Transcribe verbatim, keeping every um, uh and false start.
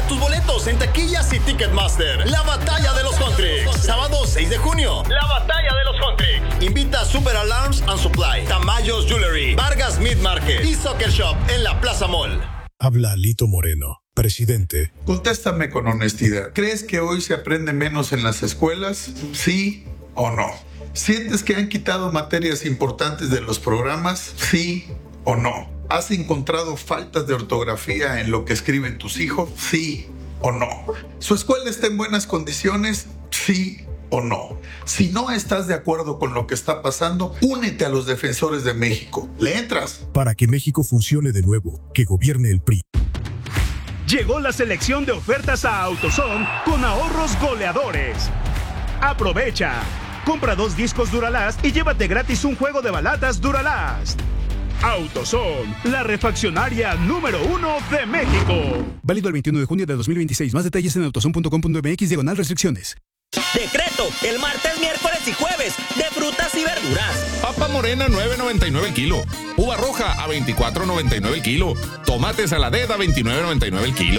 Compra tus boletos en taquillas y Ticketmaster. La batalla de los Contrix. Sábado seis de junio. La batalla de los Contrix. Invita a Super Alarms and Supply, Tamayos Jewelry, Vargas Meat Market y Soccer Shop en la Plaza Mall. Habla Alito Moreno, presidente. Contéstame con honestidad. ¿Crees que hoy se aprende menos en las escuelas? ¿Sí o no? ¿Sientes que han quitado materias importantes de los programas? ¿Sí o no? ¿Has encontrado faltas de ortografía en lo que escriben tus hijos? ¿Sí o no? ¿Su escuela está en buenas condiciones? ¿Sí o no? Si no estás de acuerdo con lo que está pasando, únete a los defensores de México. ¿Le entras? Para que México funcione de nuevo, que gobierne el P R I. Llegó la selección de ofertas a AutoZone con ahorros goleadores. Aprovecha. Compra dos discos Duralast y llévate gratis un juego de balatas Duralast. AutoZone, la refaccionaria número uno de México. Válido el veintiuno de junio de dos mil veintiséis. Más detalles en autozone punto com punto mx diagonal restricciones. Decreto, el martes, miércoles y jueves de frutas y verduras. Papa morena nueve noventa y nueve el kilo. Uva roja a veinticuatro noventa y nueve el kilo. Tomate saladez a veintinueve noventa y nueve el kilo.